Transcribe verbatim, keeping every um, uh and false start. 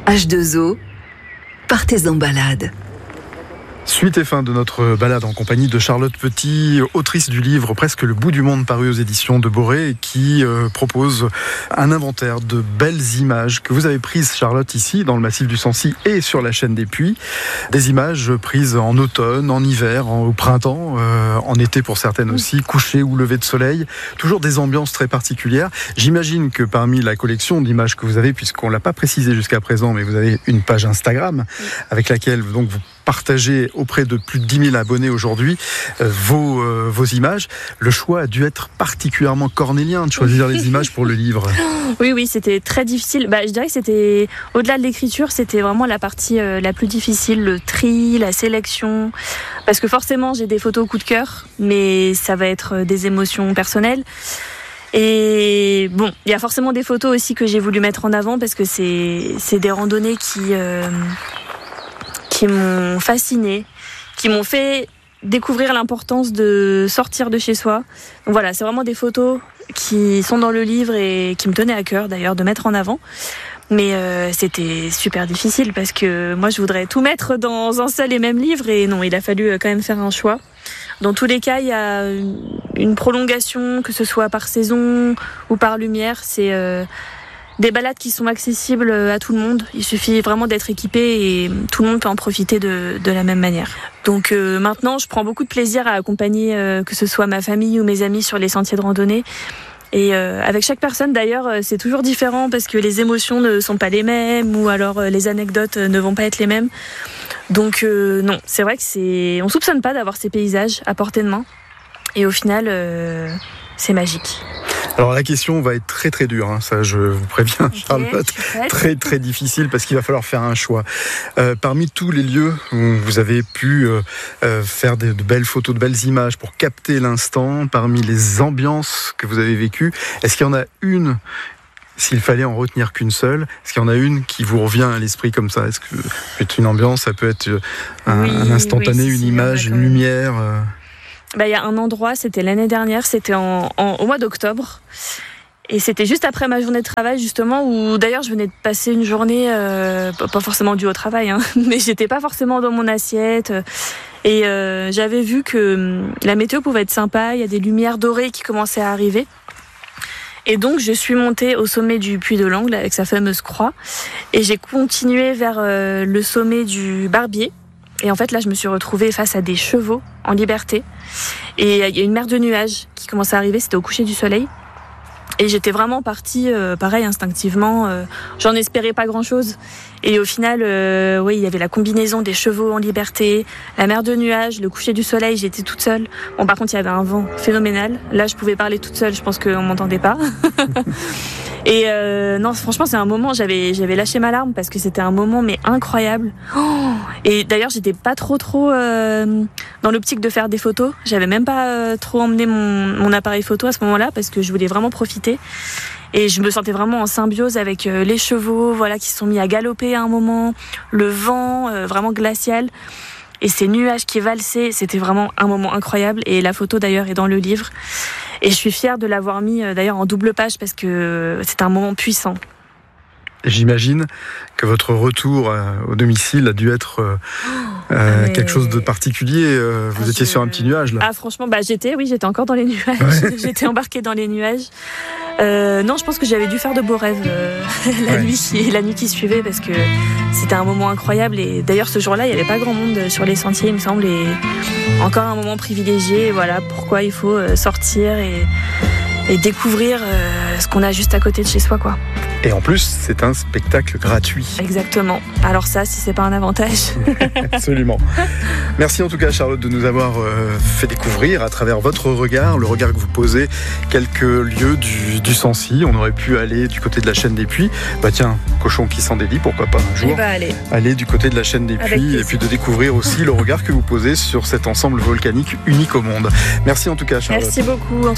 H deux O, partez en balade. Suite et fin de notre balade en compagnie de Charlotte Petit, autrice du livre Presque le bout du monde, paru aux éditions de Boré, qui euh, propose un inventaire de belles images que vous avez prises, Charlotte, ici dans le massif du Sancy et sur la chaîne des Puys. Des images prises en automne, en hiver, en, au printemps, euh, en été pour certaines aussi, coucher ou lever de soleil. Toujours des ambiances très particulières. J'imagine que parmi la collection d'images que vous avez, puisqu'on ne l'a pas précisé jusqu'à présent, mais vous avez une page Instagram avec laquelle donc vous partagez auprès de plus de dix mille abonnés aujourd'hui euh, vos, euh, vos images. Le choix a dû être particulièrement cornélien de choisir les images pour le livre. Oui, oui, c'était très difficile. Bah, je dirais que c'était, au-delà de l'écriture, c'était vraiment la partie euh, la plus difficile, le tri, la sélection. Parce que forcément, j'ai des photos coup de cœur, mais ça va être des émotions personnelles. Et bon, il y a forcément des photos aussi que j'ai voulu mettre en avant parce que c'est, c'est des randonnées qui... Euh, qui m'ont fascinée, qui m'ont fait découvrir l'importance de sortir de chez soi. Donc voilà, c'est vraiment des photos qui sont dans le livre et qui me tenaient à cœur d'ailleurs de mettre en avant. Mais euh, c'était super difficile parce que moi je voudrais tout mettre dans un seul et même livre et non, il a fallu quand même faire un choix. Dans tous les cas, il y a une prolongation, que ce soit par saison ou par lumière, c'est... Euh, Des balades qui sont accessibles à tout le monde. Il suffit vraiment d'être équipé et tout le monde peut en profiter de, de la même manière. Donc euh, maintenant, je prends beaucoup de plaisir à accompagner euh, que ce soit ma famille ou mes amis sur les sentiers de randonnée. Et euh, avec chaque personne, d'ailleurs, c'est toujours différent parce que les émotions ne sont pas les mêmes ou alors euh, les anecdotes ne vont pas être les mêmes. Donc euh, non, c'est vrai que c'est... on soupçonne pas d'avoir ces paysages à portée de main. Et au final, euh, c'est magique. Alors la question va être très très dure, hein, ça je vous préviens, okay, Charlotte, très très difficile parce qu'il va falloir faire un choix. Euh, parmi tous les lieux où vous avez pu euh, euh, faire de, de belles photos, de belles images pour capter l'instant, parmi les ambiances que vous avez vécues, est-ce qu'il y en a une, s'il fallait en retenir qu'une seule, est-ce qu'il y en a une qui vous revient à l'esprit comme ça? Est-ce que ça peut être une ambiance, ça peut être un, oui, un instantané, oui, si, une si, image, une lumière euh... Bah, il y a un endroit, c'était l'année dernière, c'était en, en, au mois d'octobre. Et c'était juste après ma journée de travail, justement, où d'ailleurs je venais de passer une journée, euh, pas forcément due au travail, hein, mais j'étais pas forcément dans mon assiette. Et euh, j'avais vu que la météo pouvait être sympa, il y a des lumières dorées qui commençaient à arriver. Et donc je suis montée au sommet du Puy de l'Angle avec sa fameuse croix. Et j'ai continué vers euh, le sommet du Barbier. Et en fait, là, je me suis retrouvée face à des chevaux en liberté. Et il y a une mer de nuages qui commençait à arriver, c'était au coucher du soleil. Et j'étais vraiment partie, euh, pareil, instinctivement. Euh, j'en espérais pas grand-chose. Et au final, euh, oui, il y avait la combinaison des chevaux en liberté, la mer de nuages, le coucher du soleil, j'étais toute seule. Bon, par contre, il y avait un vent phénoménal. Là, je pouvais parler toute seule, je pense qu'on m'entendait pas. Et euh, non, franchement, c'est un moment, j'avais j'avais lâché ma larme parce que c'était un moment mais incroyable. Oh, et d'ailleurs, j'étais pas trop trop euh, dans l'optique de faire des photos. J'avais même pas euh, trop emmené mon, mon appareil photo à ce moment-là parce que je voulais vraiment profiter. Et je me sentais vraiment en symbiose avec euh, les chevaux, voilà, qui se sont mis à galoper à un moment, le vent euh, vraiment glacial. Et ces nuages qui valsaient, c'était vraiment un moment incroyable. Et la photo d'ailleurs est dans le livre. Et je suis fière de l'avoir mis d'ailleurs en double page parce que c'est un moment puissant. J'imagine que votre retour au domicile a dû être euh, euh, quelque chose de particulier. Vous ah, étiez je... sur un petit nuage là. Ah franchement, bah j'étais, oui, j'étais encore dans les nuages. Ouais. J'étais embarquée dans les nuages. Euh, non, je pense que j'avais dû faire de beaux rêves euh, la ouais. nuit qui, la nuit qui suivait parce que c'était un moment incroyable. Et d'ailleurs, ce jour-là, il n'y avait pas grand monde sur les sentiers, il me semble. Et encore un moment privilégié. Et voilà pourquoi il faut sortir et, et découvrir euh, ce qu'on a juste à côté de chez soi, quoi. Et en plus, c'est un spectacle gratuit. Exactement. Alors ça, si c'est pas un avantage. Absolument. Merci en tout cas, Charlotte, de nous avoir euh, fait découvrir à travers votre regard, le regard que vous posez, quelques lieux du, du Sancy. On aurait pu aller du côté de la chaîne des Puys. Bah tiens, cochon qui s'en délie, pourquoi pas un jour. Eh bah, allez. aller du côté de la chaîne des Puys et puis de découvrir aussi le regard que vous posez sur cet ensemble volcanique unique au monde. Merci en tout cas, Charlotte. Merci beaucoup.